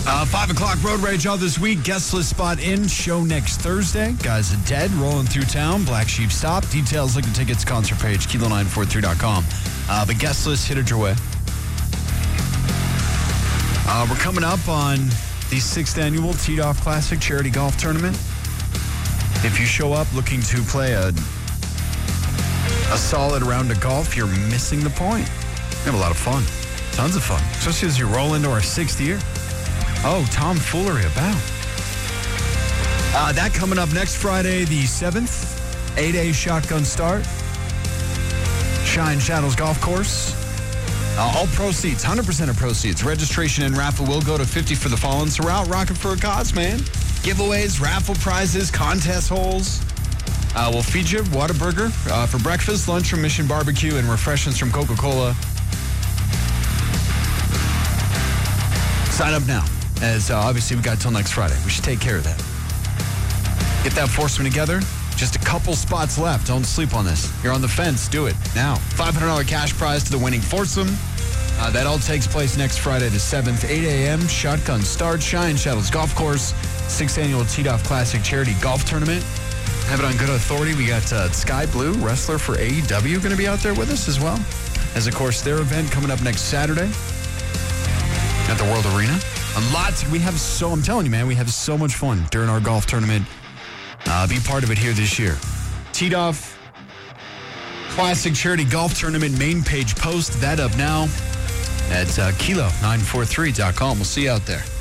5 o'clock Road Rage all this week. Guest list spot in. Show next Thursday. Guys are dead. Rolling through town. Black Sheep stop. Details, look at tickets, concert page, kilo943.com. But guest list, hit it your way. We're coming up on the 6th annual Teed Off Classic Charity Golf Tournament. If you show up looking to play a solid round of golf, you're missing the point. We have a lot of fun. Tons of fun. Especially as you roll into our 6th year. Oh, tomfoolery about. That coming up next Friday, the 7th. 8A shotgun start. Shine Shadows Golf Course. All proceeds, 100% of proceeds. Registration and raffle will go to 50 for the Fallen. So we're out rocking for a cause, man. Giveaways, raffle prizes, contest holes. We'll feed you Whataburger for breakfast, lunch from Mission Barbecue, and refreshments from Coca-Cola. Sign up now, as obviously we got till next Friday. We should take care of that. Get that foursome together. Just a couple spots left. Don't sleep on this. You're on the fence. Do it now. $500 cash prize to the winning foursome. That all takes place next Friday the 7th, 8 a.m. Shotgun start. Shine Shadows Golf Course. 6th annual Teed Off Classic Charity Golf Tournament. Have it on good authority. We got Sky Blue, wrestler for AEW, going to be out there with us as well. As, of course, their event coming up next Saturday at the World Arena. I'm telling you, man, we have so much fun during our golf tournament. Be part of it here this year. Teed Off Classic Charity Golf Tournament main page post. That up now at kilo943.com. We'll see you out there.